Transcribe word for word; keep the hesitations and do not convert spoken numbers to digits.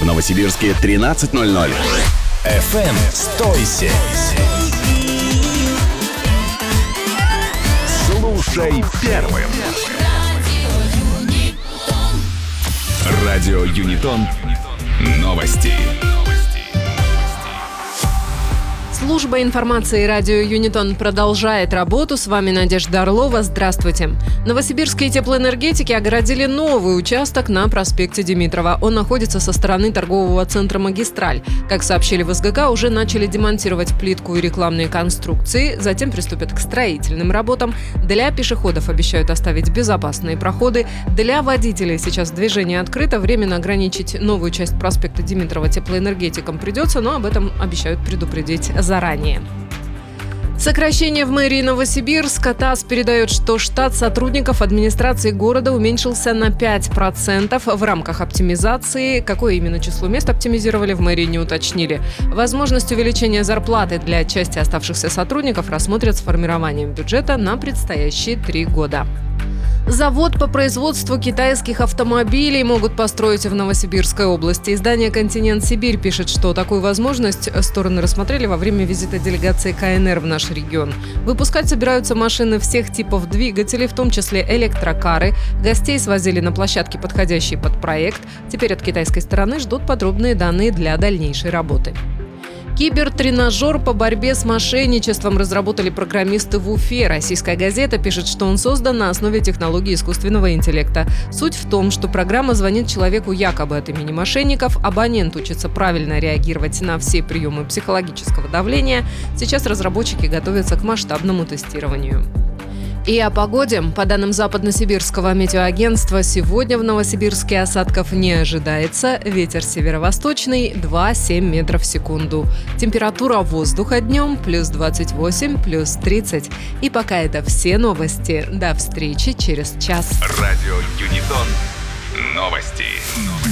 В Новосибирске тринадцать ноль ноль. эф эм сто семь. Слушай первым. Радио Юнитон. Новости. Служба информации радио Юнитон продолжает работу. С вами Надежда Орлова. Здравствуйте. Новосибирские теплоэнергетики огородили новый участок на проспекте Димитрова. Он находится со стороны торгового центра «Магистраль». Как сообщили в эс гэ ка, уже начали демонтировать плитку и рекламные конструкции. Затем приступят к строительным работам. Для пешеходов обещают оставить безопасные проходы. Для водителей сейчас движение открыто. Временно ограничить новую часть проспекта Димитрова теплоэнергетикам придется, но об этом обещают предупредить заранее. Сокращение в мэрии Новосибирска. ТАСС передает, что штат сотрудников администрации города уменьшился на пять процентов в рамках оптимизации. Какое именно число мест оптимизировали, в мэрии не уточнили. Возможность увеличения зарплаты для части оставшихся сотрудников рассмотрят с формированием бюджета на предстоящие три года. Завод по производству китайских автомобилей могут построить в Новосибирской области. Издание «Континент Сибирь» пишет, что такую возможность стороны рассмотрели во время визита делегации ка эн эр в наш регион. Выпускать собираются машины всех типов двигателей, в том числе электрокары. Гостей свозили на площадке, подходящие под проект. Теперь от китайской стороны ждут подробные данные для дальнейшей работы. Кибертренажер по борьбе с мошенничеством разработали программисты в Уфе. Российская газета пишет, что он создан на основе технологии искусственного интеллекта. Суть в том, что программа звонит человеку якобы от имени мошенников, абонент учится правильно реагировать на все приемы психологического давления. Сейчас разработчики готовятся к масштабному тестированию. И о погоде. По данным Западно-Сибирского метеоагентства, сегодня в Новосибирске осадков не ожидается. Ветер северо-восточный два-семь метров в секунду. Температура воздуха днем плюс двадцать восемь, плюс тридцать. И пока это все новости. До встречи через час. Радио Юнитон. Новости.